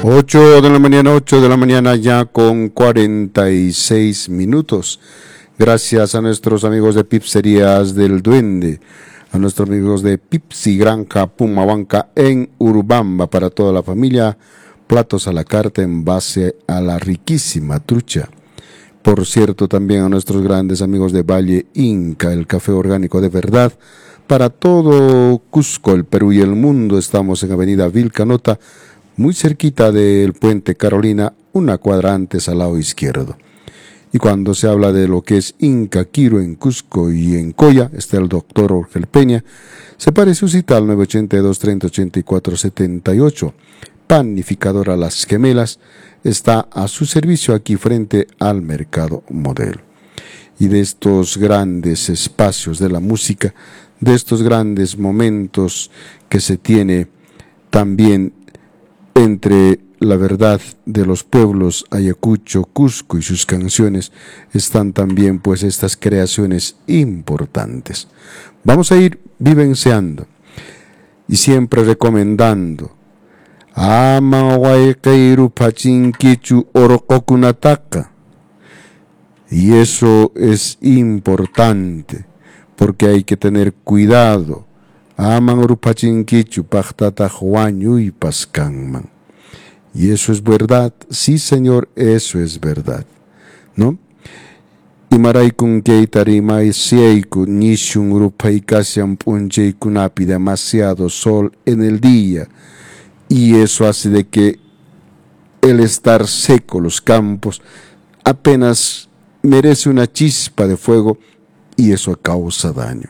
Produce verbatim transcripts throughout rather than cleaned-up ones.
ocho de la mañana, ocho de la mañana ya con cuarenta y seis minutos. Gracias a nuestros amigos de Pizzerías del Duende, a nuestros amigos de Pipsi Granja Pumahuanca en Urubamba, para toda la familia, platos a la carta en base a la riquísima trucha. Por cierto, también a nuestros grandes amigos de Valle Inca, el café orgánico de verdad, para todo Cusco, el Perú y el mundo. Estamos en Avenida Vilcanota, muy cerquita del Puente Carolina, una cuadra antes al lado izquierdo. Y cuando se habla de lo que es Inca Quiro en Cusco y en Coya, está el doctor Orgel Peña. Se parece su cita al nueve ochenta y dos, treinta, ochenta y cuatro, setenta y ocho. Panificadora Las Gemelas está a su servicio aquí frente al Mercado Modelo. Y de estos grandes espacios de la música, de estos grandes momentos que se tiene también entre la verdad de los pueblos Ayacucho, Cusco y sus canciones, están también pues estas creaciones importantes. Vamos a ir vivenciando y siempre recomendando Ama Waikeiru Pachinkichu Orokokunataka. Y eso es importante porque hay que tener cuidado. Aman Urupachinkichu Pachtata Juañu y Pascanman. Y eso es verdad, sí señor, eso es verdad, ¿no? Imaraikun Keitarima y Sieku Nishun Urupaikasian Punjekunapi, demasiado sol en el día. Y eso hace de que el estar seco los campos apenas merece una chispa de fuego y eso causa daño.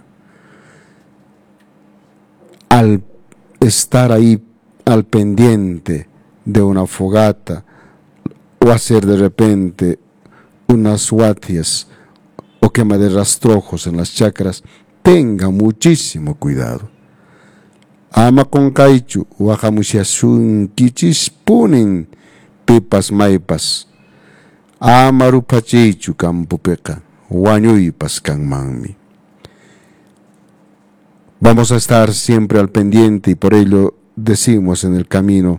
Al estar ahí al pendiente de una fogata o hacer de repente unas huatias o quema de rastrojos en las chacras, tenga muchísimo cuidado. Ama con kaichu, wajamushasun kichis punin pipas maipas. Ama rupachichu campupeca, wañuipas kanmanmi. Vamos a estar siempre al pendiente y por ello decimos en el camino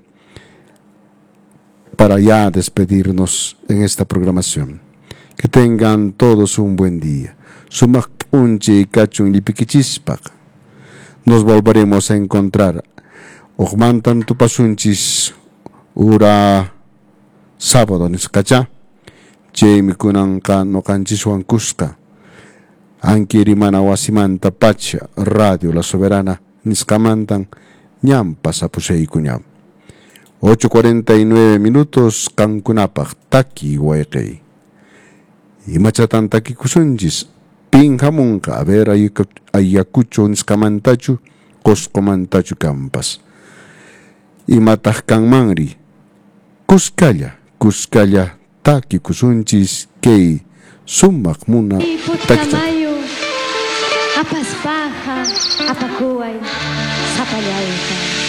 para ya despedirnos en esta programación. Que tengan todos un buen día. Sumak punche kachun lipikichispak. Nos volveremos a encontrar. Ojmantan tupasunchis ura sábado niskacha. Chemi kunanka no kanchiswan kuska. Ankirimana wasimanta pacha Radio La Soberana niskamantan ñam pasapusei kuñam. ocho cuarenta y nueve minutos Cancunapak taki huequei. Y machatan taki kusunjis. Pinjamunka a ver Ayacucho niskamantachu Coscomantachu campas. Y mataj kanmanri. Kuskalla, kuskalla taki kusunjis kei sumak muna takcha. Apas paja, apakuay, sapallayta.